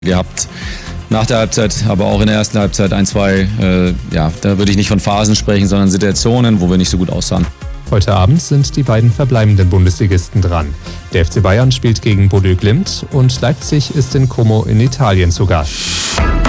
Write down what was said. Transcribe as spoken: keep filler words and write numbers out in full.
gehabt. Nach der Halbzeit, aber auch in der ersten Halbzeit ein, zwei, äh, ja, da würde ich nicht von Phasen sprechen, sondern Situationen, wo wir nicht so gut aussahen. Heute Abend sind die beiden verbleibenden Bundesligisten dran. Der F C Bayern spielt gegen Bodø Glimt und Leipzig ist in Como in Italien zu Gast.